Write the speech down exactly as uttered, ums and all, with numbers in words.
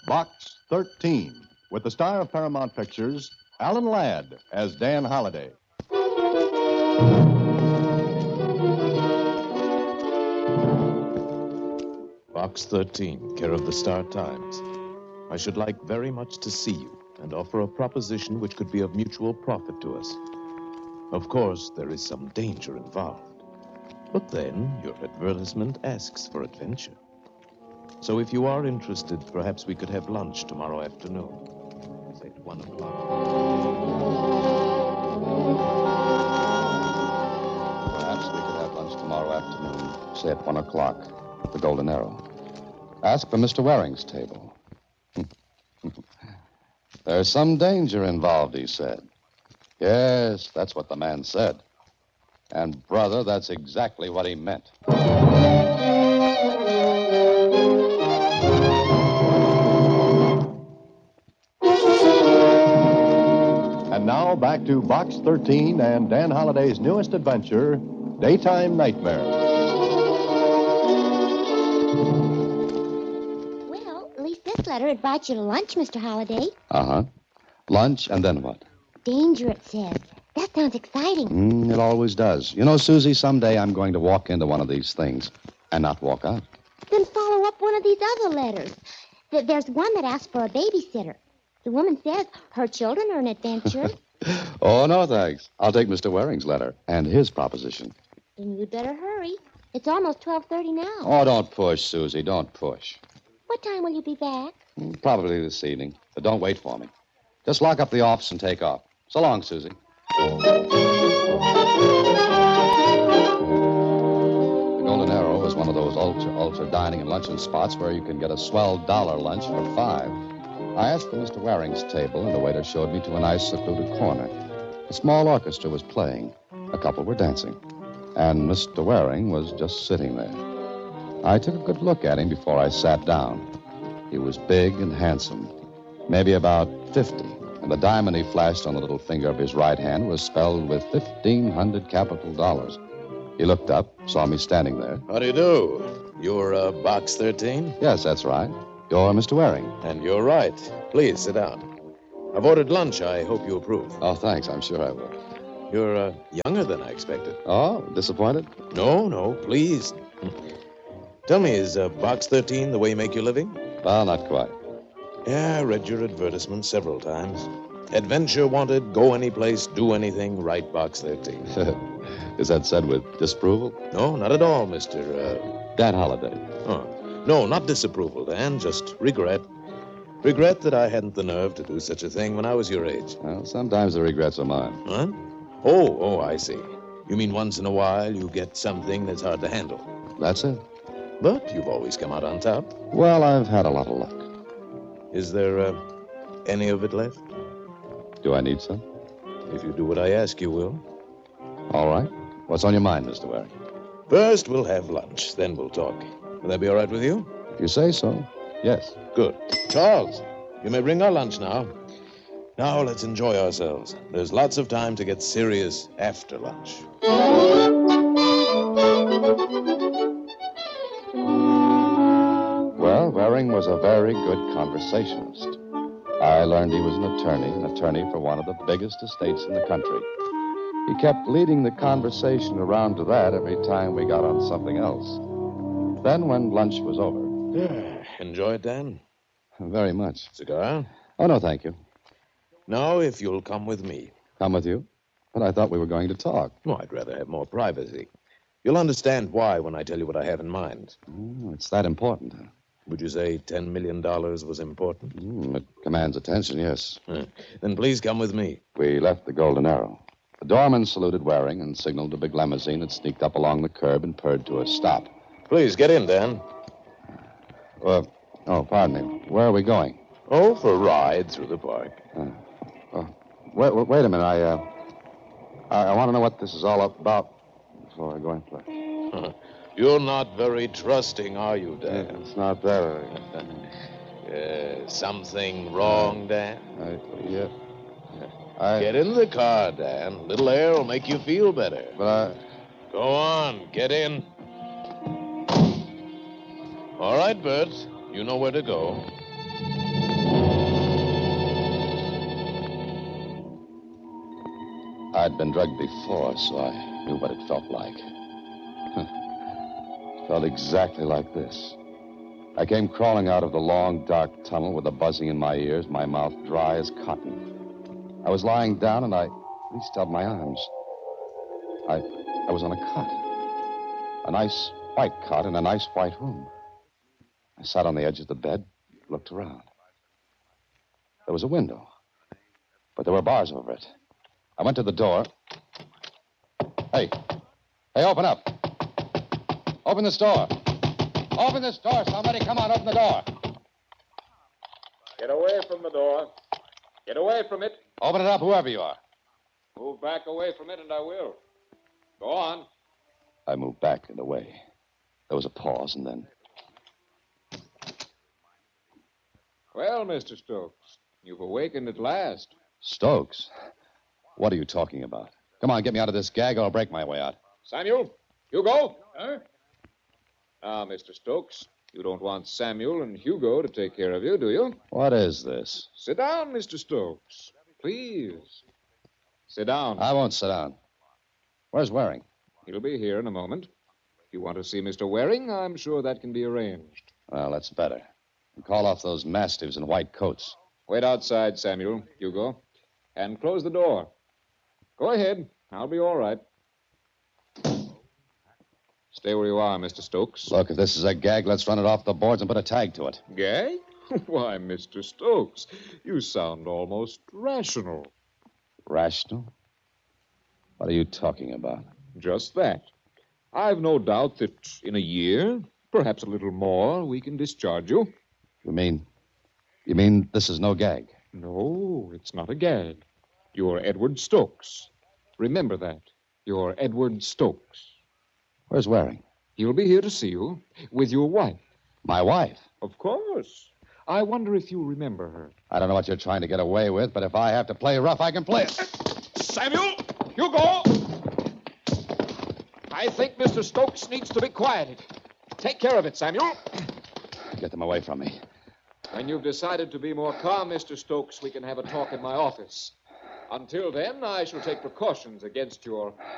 Box thirteen, with the star of Paramount Pictures, Alan Ladd, as Dan Holliday. Box thirteen, care of the Star Times. I should like very much to see you and offer a proposition which could be of mutual profit to us. Of course, there is some danger involved. But then, your advertisement asks for adventure. So if you are interested, perhaps we could have lunch tomorrow afternoon. Say at one o'clock. Perhaps we could have lunch tomorrow afternoon, say at one o'clock, at the Golden Arrow. Ask for Mister Waring's table. There's some danger involved, he said. Yes, that's what the man said. And, brother, that's exactly what he meant. And now back to Box thirteen and Dan Holliday's newest adventure, Daytime Nightmare. Well, at least this letter invites you to lunch, Mister Holliday. Uh-huh. Lunch, and then what? Danger, it says. That sounds exciting. Mm, it always does. You know, Susie, someday I'm going to walk into one of these things and not walk out. Then follow up one of these other letters. Th- There's one that asks for a babysitter. The woman says her children are an adventure. Oh, no, thanks. I'll take Mister Waring's letter and his proposition. Then you'd better hurry. It's almost twelve thirty now. Oh, don't push, Susie. Don't push. What time will you be back? Mm, Probably this evening. But don't wait for me. Just lock up the office and take off. So long, Susie. The Golden Arrow was one of those ultra, ultra dining and luncheon spots where you can get a swell dollar lunch for five. I asked for Mister Waring's table, and the waiter showed me to a nice secluded corner. A small orchestra was playing. A couple were dancing. And Mister Waring was just sitting there. I took a good look at him before I sat down. He was big and handsome, maybe about fifty. And the diamond he flashed on the little finger of his right hand was spelled with fifteen hundred capital dollars. He looked up, saw me standing there. How do you do? You're uh, Box thirteen? Yes, that's right. You're Mister Waring. And you're right. Please, sit down. I've ordered lunch. I hope you approve. Oh, thanks. I'm sure I will. You're uh, younger than I expected. Oh, disappointed? No, no, please. Tell me, is uh, Box thirteen the way you make your living? Well, not quite. Yeah, I read your advertisement several times. Adventure wanted, go any place, do anything, write Box thirteen. Is that said with disapproval? No, not at all, Mister Uh... Dan Holliday. Oh, no, not disapproval, Dan, just regret. Regret that I hadn't the nerve to do such a thing when I was your age. Well, sometimes the regrets are mine. Huh? Oh, oh, I see. You mean once in a while you get something that's hard to handle. That's it. But you've always come out on top. Well, I've had a lot of luck. Is there uh, any of it left? Do I need some? If you do what I ask, you will. All right. What's on your mind, Mister Waring? First, we'll have lunch. Then we'll talk. Will that be all right with you? If you say so, yes. Good. Charles, you may bring our lunch now. Now, let's enjoy ourselves. There's lots of time to get serious after lunch. Well, Waring was a very good conversationalist. I learned he was an attorney, an attorney for one of the biggest estates in the country. He kept leading the conversation around to that every time we got on something else. Then, when lunch was over... Enjoy it, Dan? Very much. Cigar? Oh, no, thank you. Now, if you'll come with me. Come with you? But I thought we were going to talk. No, I'd rather have more privacy. You'll understand why when I tell you what I have in mind. Oh, it's that important, huh? Would you say ten million dollars was important? Mm, it commands attention, yes. Huh. Then please come with me. We left the Golden Arrow. The doorman saluted Waring and signaled a big limousine that sneaked up along the curb and purred to a stop. Please, get in, Dan. Uh, oh, pardon me. Where are we going? Oh, for a ride through the park. Uh, oh, wait, wait, wait a minute. I, uh, I, I want to know what this is all about before I go and play. Huh. You're not very trusting, are you, Dan? Yeah, it's not that. uh, something wrong, Dan? I, yeah. I... Get in the car, Dan. Little air will make you feel better. But I... Go on, get in. All right, Bert. You know where to go. I'd been drugged before, so I knew what it felt like. It felt exactly like this. I came crawling out of the long, dark tunnel with a buzzing in my ears, my mouth dry as cotton. I was lying down, and I reached out my arms. I, I was on a cot. A nice white cot in a nice white room. I sat on the edge of the bed, looked around. There was a window, but there were bars over it. I went to the door. Hey, hey, open up. Open this door. Open this door, somebody. Come on, open the door. Get away from the door. Get away from it. Open it up, whoever you are. Move back away from it, and I will. Go on. I moved back and away. There was a pause, and then... Well, Mister Stokes, you've awakened at last. Stokes? What are you talking about? Come on, get me out of this gag, or I'll break my way out. Samuel, Hugo. Huh? Now, Mister Stokes, you don't want Samuel and Hugo to take care of you, do you? What is this? Sit down, Mister Stokes. Please. Sit down. I won't sit down. Where's Waring? He'll be here in a moment. If you want to see Mister Waring, I'm sure that can be arranged. Well, that's better. And call off those mastiffs in white coats. Wait outside, Samuel, Hugo, and close the door. Go ahead. I'll be all right. Stay where you are, Mister Stokes. Look, if this is a gag, let's run it off the boards and put a tag to it. Gag? Why, Mister Stokes, you sound almost rational. Rational? What are you talking about? Just that. I've no doubt that in a year, perhaps a little more, we can discharge you. You mean... You mean this is no gag? No, it's not a gag. You're Edward Stokes. Remember that. You're Edward Stokes. Where's Waring? He'll be here to see you with your wife. My wife? Of course. I wonder if you remember her. I don't know what you're trying to get away with, but if I have to play rough, I can play it. Samuel! Hugo! I think Mister Stokes needs to be quieted. Take care of it, Samuel. Get them away from me. When you've decided to be more calm, Mister Stokes, we can have a talk in my office. Until then, I shall take precautions against your